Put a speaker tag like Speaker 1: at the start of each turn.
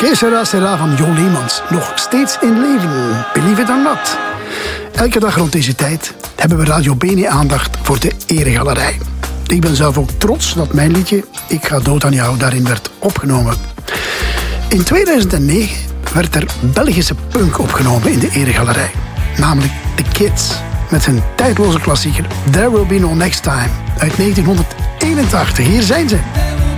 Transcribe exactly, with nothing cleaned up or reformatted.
Speaker 1: Que sera sera van Jo Leemans. Nog steeds in leven. Believe it or not. Elke dag rond deze tijd hebben we Radio Bene aandacht voor de Eregalerij. Ik ben zelf ook trots dat mijn liedje Ik ga dood aan jou daarin werd opgenomen. In tweeduizend negen werd er Belgische punk opgenomen in de Eregalerij. Namelijk The Kids. Met hun tijdloze klassieker There Will Be No Next Time uit negentien eenentachtig. Hier zijn ze.